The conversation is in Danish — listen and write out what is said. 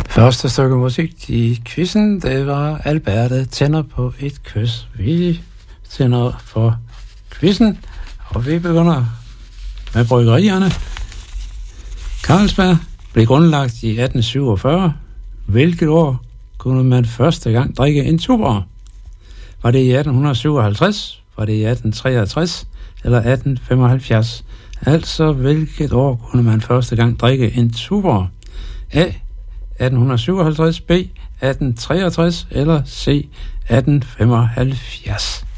Første stykke musik i quizzen, det var Alberte tænder på et kys. Vi tænder for quizzen, og vi begynder med bryggerierne. Carlsberg blev grundlagt i 1847. Hvilket år kunne man første gang drikke en tuborg? Var det i 1857? Var det i 1863? Eller 1875? Altså, hvilket år kunne man første gang drikke en tuborg? A. 1857, B. 1863 eller C. 1875?